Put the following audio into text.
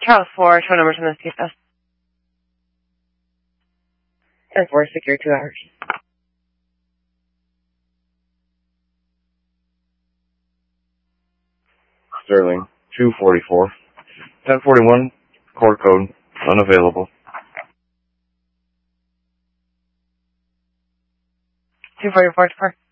Charles 4, show numbers on this TFS. 10-4, secure 2 hours. Sterling, 244. 1041, core code, unavailable. 244,